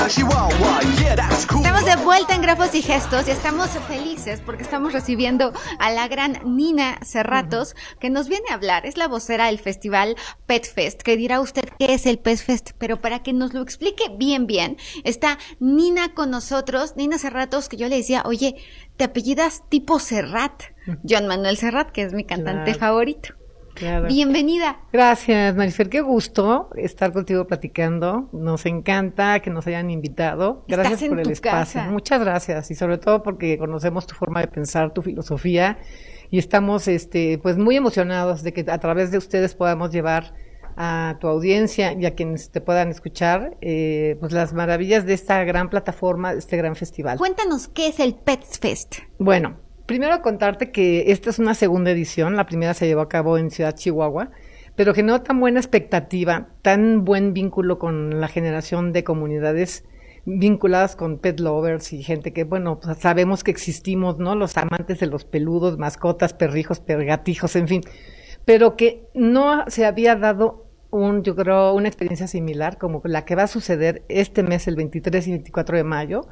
Estamos de vuelta en Grafos y Gestos y estamos felices porque estamos recibiendo a la gran Nina Serratos, que nos viene a hablar. Es la vocera del festival Pet Fest, que dirá usted qué es el Pet Fest, pero para que nos lo explique bien, está Nina con nosotros. Nina Serratos, que yo le decía, oye, te apellidas tipo Serrat, Joan Manuel Serrat, que es mi cantante favorito. Claro. Bienvenida. Gracias, Marifer, qué gusto estar contigo platicando. Nos encanta que nos hayan invitado. Gracias por el espacio. Casa. Muchas gracias, y sobre todo porque conocemos tu forma de pensar, tu filosofía, y estamos pues muy emocionados de que a través de ustedes podamos llevar a tu audiencia y a quienes te puedan escuchar pues las maravillas de esta gran plataforma, de este gran festival. Cuéntanos qué es el Pet Fest. Bueno, primero contarte que esta es una segunda edición. La primera se llevó a cabo en Ciudad Chihuahua, pero generó tan buena expectativa, tan buen vínculo con la generación de comunidades vinculadas con pet lovers y gente que, bueno, pues sabemos que existimos, ¿no? Los amantes de los peludos, mascotas, perrijos, pergatijos, en fin, pero que no se había dado yo creo, una experiencia similar como la que va a suceder este mes, el 23 y 24 de mayo,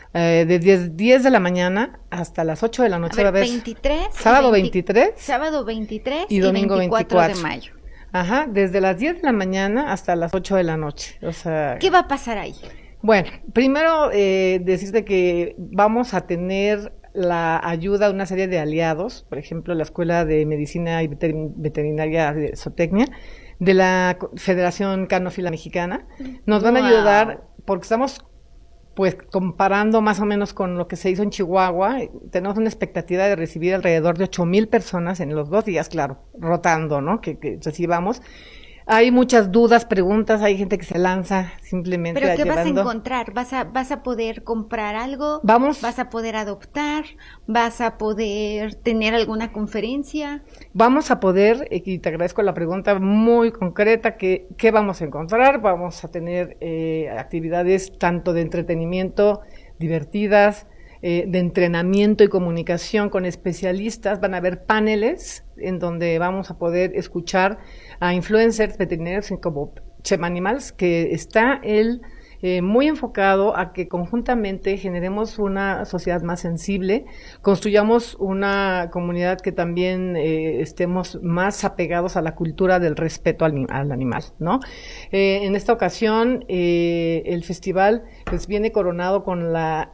de 10 de la mañana hasta las 8 de la noche. A ver, va a haber 23, sábado 23, sábado 23 y domingo 24 24 de mayo. Ajá, desde las 10 de la mañana hasta las 8 de la noche. O sea, ¿qué va a pasar ahí? Bueno, primero decirte que vamos a tener la ayuda de una serie de aliados, por ejemplo, la Escuela de Medicina y Veterinaria de Zootecnia, de la Federación Canófila Mexicana. Nos van a ayudar porque estamos pues comparando más o menos con lo que se hizo en Chihuahua. Tenemos una expectativa de recibir alrededor de 8,000 personas en los 2 días, claro, rotando, ¿no? Que recibamos. Hay muchas dudas, preguntas, hay gente que se lanza simplemente. ¿Pero qué vas a encontrar? ¿Vas a poder comprar algo? ¿Vas a poder adoptar? ¿Vas a poder tener alguna conferencia? Vamos a poder, y te agradezco la pregunta muy concreta, ¿qué vamos a encontrar? Vamos a tener actividades tanto de entretenimiento, divertidas, de entrenamiento y comunicación con especialistas. Van a haber paneles en donde vamos a poder escuchar a influencers veterinarios como Chema Animals, que está muy enfocado a que conjuntamente generemos una sociedad más sensible, construyamos una comunidad que también estemos más apegados a la cultura del respeto al animal, ¿no? En esta ocasión, el festival pues viene coronado con la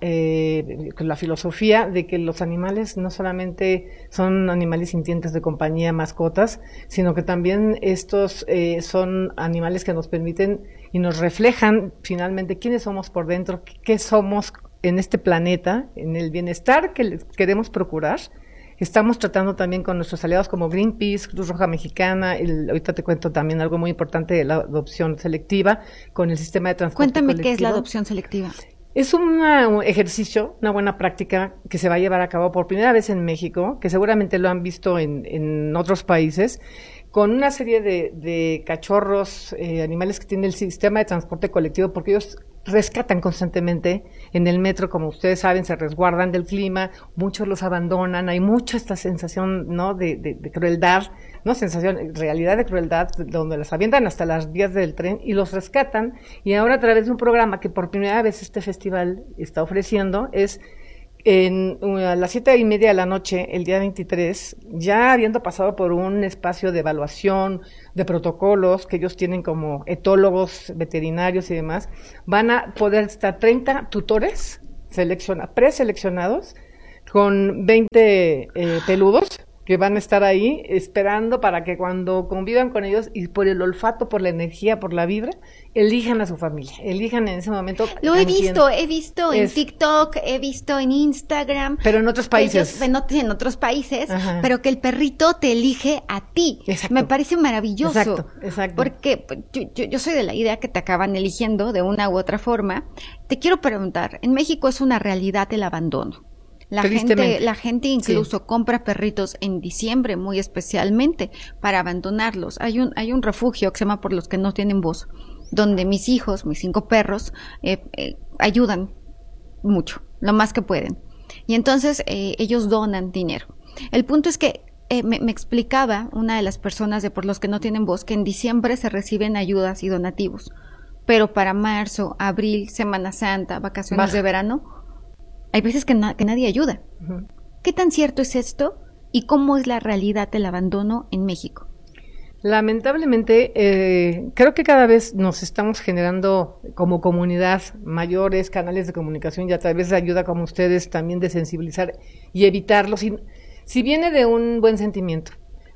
filosofía de que los animales no solamente son animales sintientes de compañía, mascotas, sino que también estos son animales que nos permiten y nos reflejan finalmente quiénes somos por dentro, qué somos en este planeta, en el bienestar que les queremos procurar. Estamos tratando también con nuestros aliados como Greenpeace, Cruz Roja Mexicana, ahorita te cuento también algo muy importante de la adopción selectiva, con el sistema de transporte Cuéntame colectivo. ¿Qué es la adopción selectiva? Es un ejercicio, una buena práctica que se va a llevar a cabo por primera vez en México, que seguramente lo han visto en otros países, con una serie de cachorros, animales que tiene el sistema de transporte colectivo, porque ellos rescatan constantemente en el metro, como ustedes saben, se resguardan del clima, muchos los abandonan, hay mucha esta sensación, ¿no?, de crueldad, ¿no?, realidad de crueldad, donde los avientan hasta las vías del tren y los rescatan, y ahora a través de un programa que por primera vez este festival está ofreciendo, es a las 7:30 de la noche, el día 23, ya habiendo pasado por un espacio de evaluación, de protocolos que ellos tienen como etólogos, veterinarios y demás, van a poder estar 30 tutores preseleccionados con 20 peludos que van a estar ahí esperando para que cuando convivan con ellos y por el olfato, por la energía, por la vibra, elijan a su familia, elijan en ese momento. Lo he visto en TikTok, he visto en Instagram. Pero en otros países. En otros países, ajá, pero que el perrito te elige a ti. Exacto. Me parece maravilloso. Exacto. Porque yo soy de la idea que te acaban eligiendo de una u otra forma. Te quiero preguntar, en México es una realidad el abandono. La gente incluso compra perritos en diciembre, muy especialmente, para abandonarlos. Hay un refugio que se llama Por los que no tienen voz, donde mis 5 perros, ayudan mucho, lo más que pueden. Y entonces ellos donan dinero. El punto es que me explicaba una de las personas de Por los que no tienen voz que en diciembre se reciben ayudas y donativos pero para marzo, abril, Semana Santa, vacaciones de verano, hay veces que nadie ayuda. Uh-huh. ¿Qué tan cierto es esto y cómo es la realidad del abandono en México? Lamentablemente, creo que cada vez nos estamos generando como comunidad mayores canales de comunicación y a través de ayuda como ustedes también de sensibilizar y evitarlo, si viene de un buen sentimiento,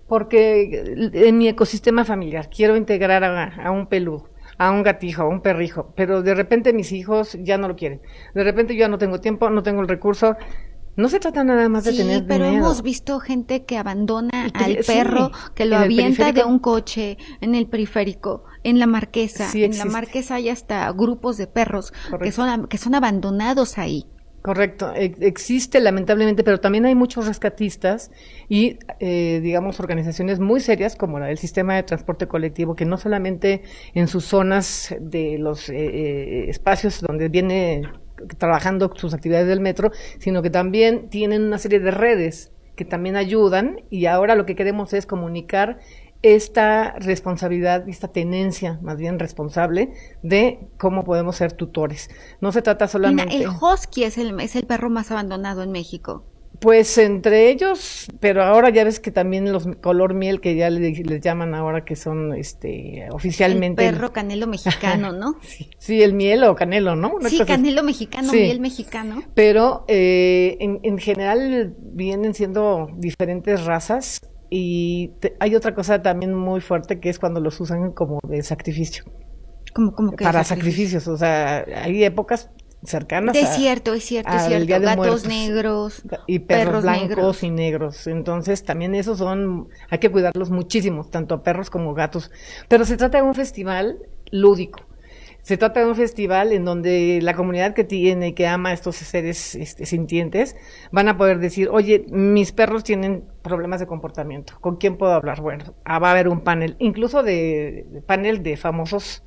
porque en mi ecosistema familiar quiero integrar a un peludo, a un gatijo, a un perrijo, pero de repente mis hijos ya no lo quieren, de repente yo ya no tengo tiempo, no tengo el recurso. No se trata nada más de tener dinero. Sí, pero hemos visto gente que abandona al perro, que lo avienta de un coche en el periférico, en la Marquesa. Sí, en la Marquesa hay hasta grupos de perros que son abandonados ahí. Correcto, existe lamentablemente, pero también hay muchos rescatistas y, digamos, organizaciones muy serias como la del sistema de transporte colectivo, que no solamente en sus zonas de los espacios donde viene trabajando sus actividades del metro, sino que también tienen una serie de redes que también ayudan, y ahora lo que queremos es comunicar esta responsabilidad, esta tenencia más bien responsable de cómo podemos ser tutores. No se trata solamente... Mira, el husky es el perro más abandonado en México. Pues entre ellos, pero ahora ya ves que también los color miel, que ya les llaman ahora, que son oficialmente... El perro canelo mexicano, ¿no? Sí, el miel o canelo, ¿no? Sí, canelo mexicano, sí. Miel mexicano. Pero en general vienen siendo diferentes razas, y hay otra cosa también muy fuerte, que es cuando los usan como de sacrificio. ¿Cómo que para sacrificios? O sea, hay épocas cercanas es cierto, gatos negros y perros blancos negros. Y negros, entonces también esos hay que cuidarlos muchísimo, tanto a perros como gatos, pero se trata de un festival lúdico, se trata de un festival en donde la comunidad que tiene y que ama a estos seres sintientes van a poder decir, oye, mis perros tienen problemas de comportamiento, ¿con quién puedo hablar? Bueno, va a haber un panel, incluso de panel de famosos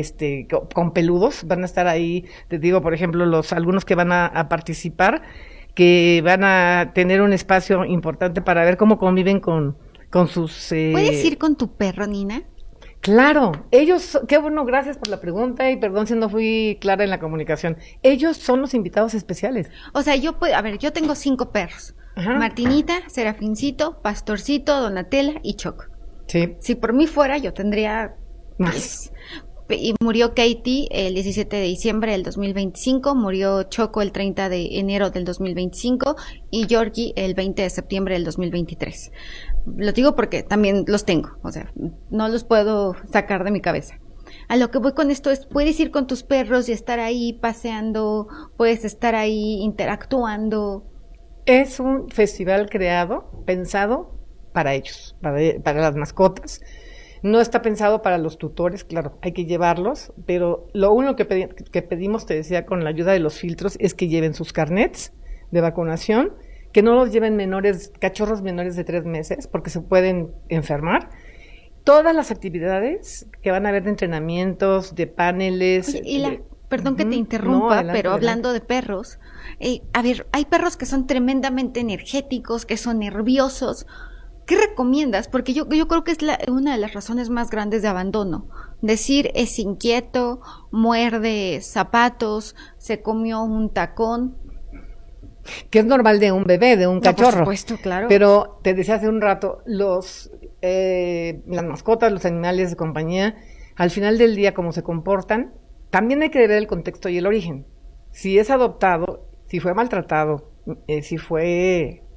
con peludos, van a estar ahí, te digo, por ejemplo, algunos que van a participar, que van a tener un espacio importante para ver cómo conviven con sus... ¿Puedes ir con tu perro, Nina? Claro, ellos, qué bueno, gracias por la pregunta y perdón si no fui clara en la comunicación. Ellos son los invitados especiales. O sea, yo tengo 5 perros. Ajá. Martinita, Serafincito, Pastorcito, Donatella y Choco. Sí. Si por mí fuera, yo tendría más. Y murió Katie el 17 de diciembre del 2025, murió Choco el 30 de enero del 2025 y Georgie el 20 de septiembre del 2023. Lo digo porque también los tengo, o sea, no los puedo sacar de mi cabeza. A lo que voy con esto es, puedes ir con tus perros y estar ahí paseando, puedes estar ahí interactuando. Es un festival pensado para ellos, para las mascotas. No está pensado para los tutores, claro, hay que llevarlos, pero lo único que pedimos, te decía, con la ayuda de los filtros, es que lleven sus carnets de vacunación, que no los lleven cachorros menores de 3 meses, porque se pueden enfermar. Todas las actividades que van a haber de entrenamientos, de paneles... Oye, perdón que te interrumpa, pero hablando de perros, a ver, hay perros que son tremendamente energéticos, que son nerviosos. ¿Qué recomiendas? Porque yo creo que es una de las razones más grandes de abandono. Decir, es inquieto, muerde zapatos, se comió un tacón. Que es normal de un bebé, de un cachorro. Por supuesto, claro. Pero te decía hace un rato, las mascotas, los animales de compañía, al final del día, cómo se comportan, también hay que ver el contexto y el origen. Si es adoptado, si fue maltratado, si fue